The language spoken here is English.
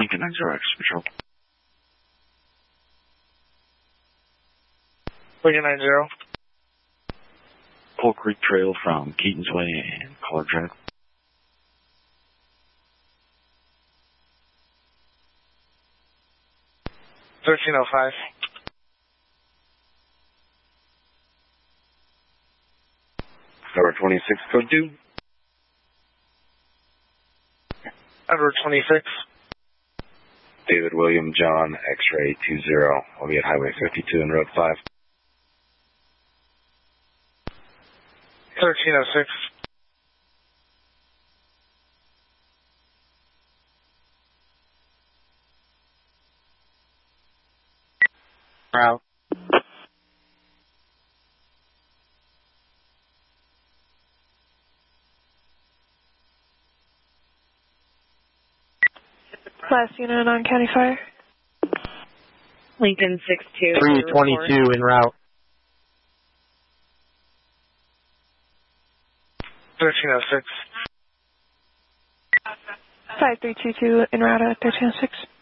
Lincoln 90X Patrol. Lincoln 90. Coal Creek Trail from Keaton's Way and Collard Drive. $13.05. Number 26, code 2. Edward 26. David William John X-ray 20. I'll be at Highway 52 and Road 5. 1306. Route. Last unit on County Fire. Lincoln 62. 322 en route. 1306. 5322 en route at 1306.